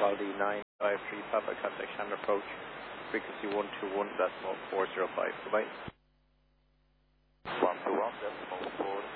Valdi 953 Papa, contact Shannon approach, frequency 121.405. Goodbye. 121.405.